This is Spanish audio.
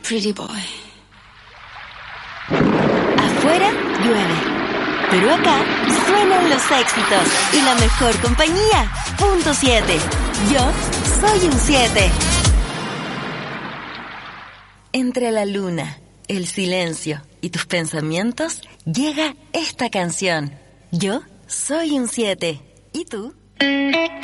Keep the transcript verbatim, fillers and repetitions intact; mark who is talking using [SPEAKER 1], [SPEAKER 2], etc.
[SPEAKER 1] pretty boy.
[SPEAKER 2] Afuera llueve, pero acá suenan los éxitos y la mejor compañía. Punto siete. Yo soy un siete. Entre la luna, el silencio y tus pensamientos llega esta canción. Yo soy un siete. ¿Y tú?